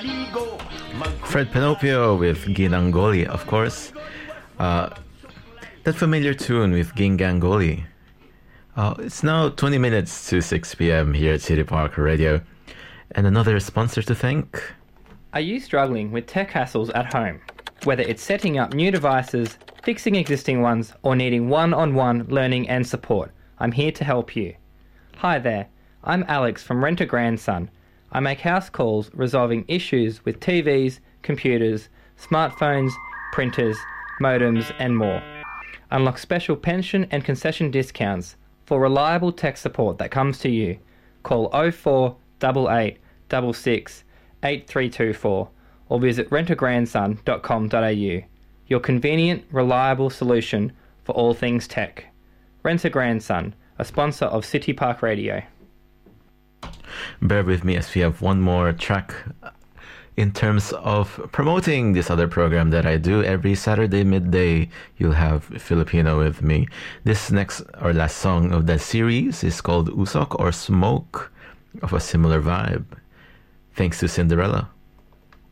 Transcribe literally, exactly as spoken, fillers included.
Fred Pinocchio with Ginangoli, of course. Uh, that familiar tune with Gingangoli. Uh, it's now twenty minutes to six p.m. here at City Park Radio. And another sponsor to thank. Are you struggling with tech hassles at home? Whether it's setting up new devices, fixing existing ones, or needing one-on-one learning and support, I'm here to help you. Hi there, I'm Alex from Rent a Grandson. I make house calls resolving issues with T Vs, computers, smartphones, printers, modems, and more. Unlock special pension and concession discounts for reliable tech support that comes to you. Call oh four eight eight six six eight three two four or visit rent a grandson dot com dot a u. Your convenient, reliable solution for all things tech. Rent a Grandson, a sponsor of City Park Radio. Bear with me as we have one more track in terms of promoting this other program that I do every Saturday midday. You'll have Filipino with me. This next or last song of that series is called Usok or Smoke, of a similar vibe. Thanks to Cinderella.